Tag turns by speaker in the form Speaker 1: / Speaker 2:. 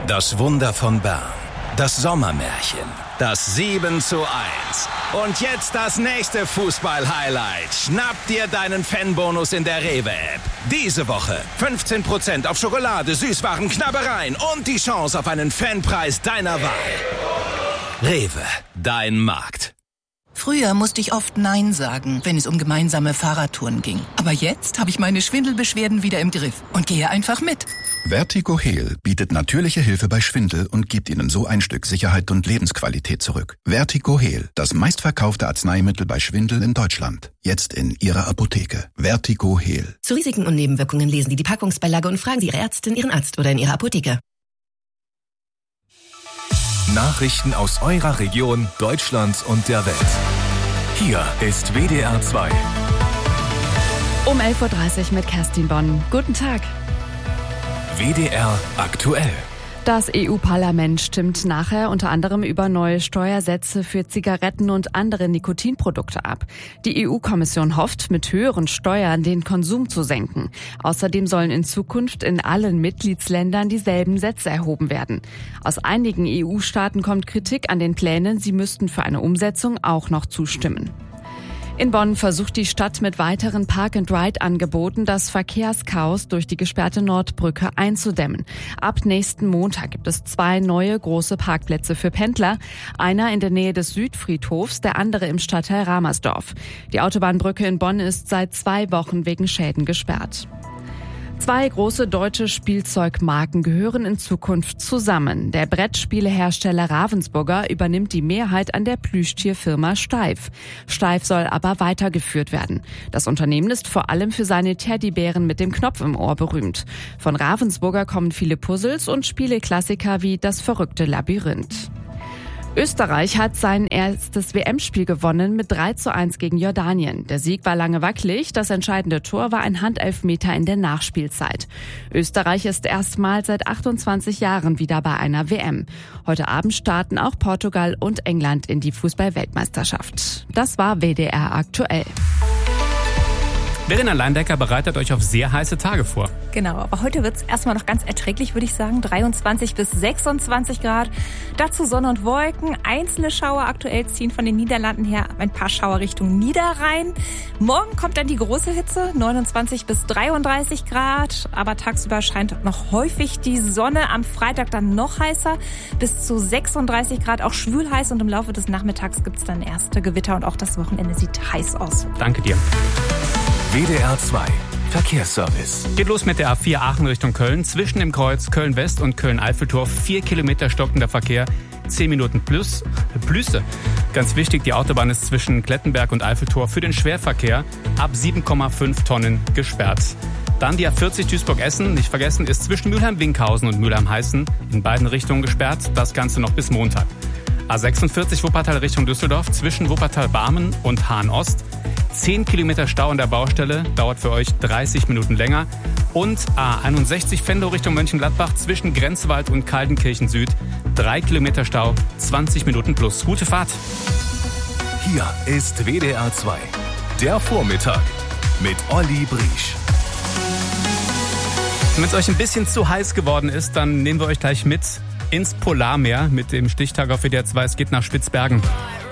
Speaker 1: Das Wunder von Bern. Das Sommermärchen. Das 7:1. Und jetzt das nächste Fußball-Highlight. Schnapp dir deinen Fanbonus in der Rewe-App. Diese Woche 15% auf Schokolade, Süßwaren, Knabbereien und die Chance auf einen Fanpreis deiner Wahl. Rewe, dein Markt.
Speaker 2: Früher musste ich oft Nein sagen, wenn es um gemeinsame Fahrradtouren ging. Aber jetzt habe ich meine Schwindelbeschwerden wieder im Griff und gehe einfach mit.
Speaker 3: Vertigo Heal bietet natürliche Hilfe bei Schwindel und gibt Ihnen so ein Stück Sicherheit und Lebensqualität zurück. Vertigo Heal, das meistverkaufte Arzneimittel bei Schwindel in Deutschland. Jetzt in Ihrer Apotheke. Vertigo Heal.
Speaker 4: Zu Risiken und Nebenwirkungen lesen Sie die Packungsbeilage und fragen Sie Ihre Ärztin, Ihren Arzt oder in Ihrer Apotheke.
Speaker 5: Nachrichten aus eurer Region, Deutschland und der Welt. Hier ist WDR 2.
Speaker 6: Um 11.30 Uhr mit Kerstin Bonn. Guten Tag.
Speaker 5: WDR aktuell.
Speaker 6: Das EU-Parlament stimmt nachher unter anderem über neue Steuersätze für Zigaretten und andere Nikotinprodukte ab. Die EU-Kommission hofft, mit höheren Steuern den Konsum zu senken. Außerdem sollen in Zukunft in allen Mitgliedsländern dieselben Sätze erhoben werden. Aus einigen EU-Staaten kommt Kritik an den Plänen, sie müssten für eine Umsetzung auch noch zustimmen. In Bonn versucht die Stadt mit weiteren Park-and-Ride-Angeboten das Verkehrschaos durch die gesperrte Nordbrücke einzudämmen. Ab nächsten Montag gibt es 2 neue große Parkplätze für Pendler. Einer in der Nähe des Südfriedhofs, der andere im Stadtteil Ramersdorf. Die Autobahnbrücke in Bonn ist seit 2 Wochen wegen Schäden gesperrt. 2 große deutsche Spielzeugmarken gehören in Zukunft zusammen. Der Brettspielehersteller Ravensburger übernimmt die Mehrheit an der Plüschtierfirma Steiff. Steiff soll aber weitergeführt werden. Das Unternehmen ist vor allem für seine Teddybären mit dem Knopf im Ohr berühmt. Von Ravensburger kommen viele Puzzles und Spieleklassiker wie Das verrückte Labyrinth. Österreich hat sein erstes WM-Spiel gewonnen mit 3:1 gegen Jordanien. Der Sieg war lange wackelig, das entscheidende Tor war ein Handelfmeter in der Nachspielzeit. Österreich ist erstmals seit 28 Jahren wieder bei einer WM. Heute Abend starten auch Portugal und England in die Fußball-Weltmeisterschaft. Das war WDR aktuell.
Speaker 7: Verena Leindecker bereitet euch auf sehr heiße Tage vor.
Speaker 8: Genau, aber heute wird es erstmal noch ganz erträglich, würde ich sagen. 23 bis 26 Grad. Dazu Sonne und Wolken. Einzelne Schauer aktuell ziehen von den Niederlanden her. Ein paar Schauer Richtung Niederrhein. Morgen kommt dann die große Hitze. 29 bis 33 Grad. Aber tagsüber scheint noch häufig die Sonne. Am Freitag dann noch heißer. Bis zu 36 Grad. Auch schwül heiß. Und im Laufe des Nachmittags gibt es dann erste Gewitter. Und auch das Wochenende sieht heiß aus.
Speaker 7: Danke dir.
Speaker 5: WDR 2 Verkehrsservice.
Speaker 7: Geht los mit der A4 Aachen Richtung Köln. Zwischen dem Kreuz Köln-West und Köln-Eiffeltor 4 Kilometer stockender Verkehr. 10 Minuten Plüsse. Ganz wichtig, die Autobahn ist zwischen Klettenberg und Eiffeltor für den Schwerverkehr ab 7,5 Tonnen gesperrt. Dann die A40 Duisburg-Essen, nicht vergessen, ist zwischen Mülheim-Winkhausen und Mülheim-Heißen in beiden Richtungen gesperrt. Das Ganze noch bis Montag. A46 Wuppertal Richtung Düsseldorf zwischen Wuppertal-Barmen und Hahn-Ost. 10 Kilometer Stau an der Baustelle, dauert für euch 30 Minuten länger. Und A61 Venlo Richtung Mönchengladbach zwischen Grenzwald und Kaldenkirchen Süd. 3 Kilometer Stau, 20 Minuten plus. Gute Fahrt.
Speaker 5: Hier ist WDR 2. Der Vormittag mit Olli Briesch.
Speaker 7: Wenn es euch ein bisschen zu heiß geworden ist, dann nehmen wir euch gleich mit ins Polarmeer mit dem Stichtag auf WDR 2. Es geht nach Spitzbergen.